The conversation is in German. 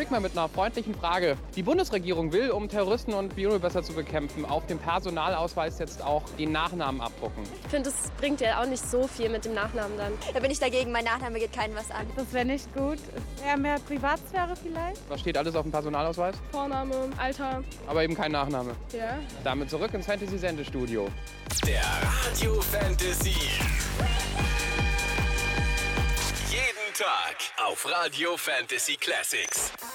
ich mal mit einer freundlichen Frage. Die Bundesregierung will, um Terroristen und Spione besser zu bekämpfen, auf dem Personalausweis jetzt auch den Nachnamen abdrucken. Ich finde, das bringt ja auch nicht so viel mit dem Nachnamen dann. Da bin ich dagegen, mein Nachname geht keinem was an. Das wäre nicht gut. Eher mehr Privatsphäre vielleicht. Was steht alles auf dem Personalausweis? Vorname, Alter. Aber eben kein Nachname. Ja. Damit zurück ins Fantasy-Sendestudio. Der Radio Fantasy. Jeden Tag auf Radio Fantasy Classics.